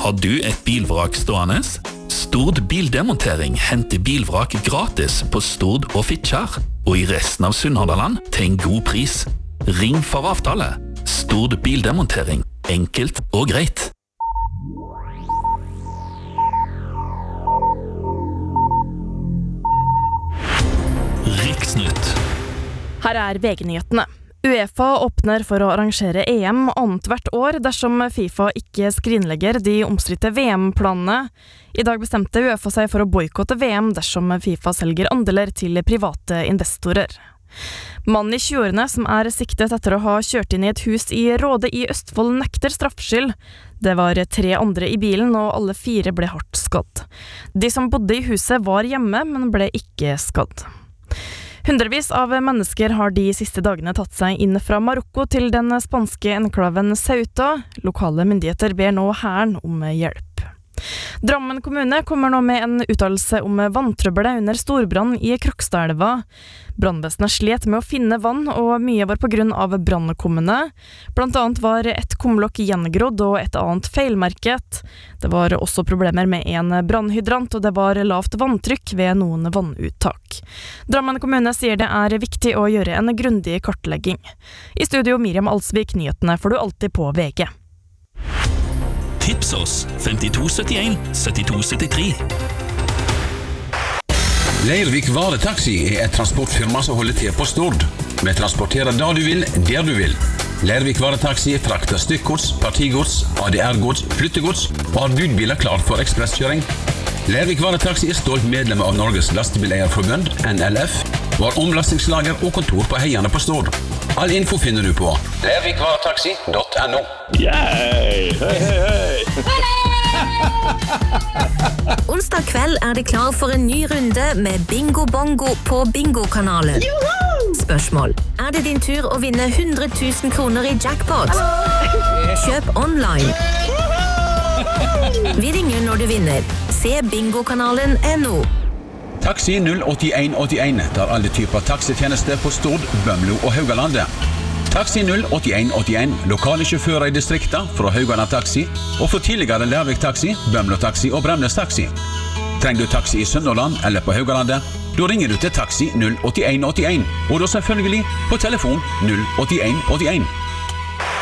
Har du et bilvrak stående? Stord bildemontering henter bilvrak gratis på Stord og Fitjar, og i resten av Sunnhordland til en god pris. Ring for avtale. Stord bildemontering. Enkelt og greit. Riksnytt. Her er VG-nyhetene. UEFA åpner for å arrangere EM annet hvert år dersom FIFA ikke skrinlegger de omstridte VM-planene. I dag bestemte UEFA seg for å boikotte VM dersom FIFA selger andeler til private investorer. Mannen i 20-årene som er siktet etter å ha kjørt inn i et hus i Råde i Østfold nekter straffskyld. Det var 3 andre i bilen, og alle 4 ble hardt skadd. De som bodde i huset var hjemme, men ble ikke skadd. Hundrevis av mennesker har de siste dagene tatt seg inn fra Marokko til den spanske enklaven Ceuta. Lokale myndigheter ber nå hæren om hjelp. Drammen kommune kommer nå med en uttalelse om vanntrøbbelet under storbrann i Krokstadelva. Brannvesenet slet med å finne vann, og mye var på grunn av brannkommende. Blant annet var et kumlokk gjengrodd og et annet feilmerket. Det var også problemer med en brannhydrant, og det var lavt vanntrykk ved noen vannuttak. Drammen kommune sier det er viktig å gjøre en grundig kartlegging. I studio Miriam Alsvik, nyhetene får du alltid på VG. Tips oss 5271 7273. Leirvik Varetaxi er et transportfirma som holder til på Stord. Vi transporterer da du vil, der du vil. Leirvik Varetaxi frakter stykkgods, partigods, ADR-gods, flyttegods og har budbiler klar for ekspresskjøring. Leirvik Varetaxi er stolt medlem av Norges Lastebileierforbund, NLF, og har omlastingslager og kontor på Heiane på Stord. All info finner du på leirvikvaretaxi.no. Yay! Hei, hei, hei! Onsdag kveld er det klar for en ny runde med Bingo Bongo på Bingo-kanalen. Spørsmål: er det din tur å vinne 100 000 kroner i jackpot? Kjøp online. Vi ringer når du vinner. Se bingokanalen.no. Taxi 08181 tar alle typer taxitjenester på Stord, Bømlo og Haugalandet. Taxi 08181, lokale sjåfører i distrikta fra Haugaland Taxi og fra tidligere Leirvik Taxi, Bømlo Taxi og Bremnes Taxi. Trenger du taxi i Sunnhordland eller på Haugalandet, da ringer du til Taxi 08181, og da selvfølgelig på telefon 08181.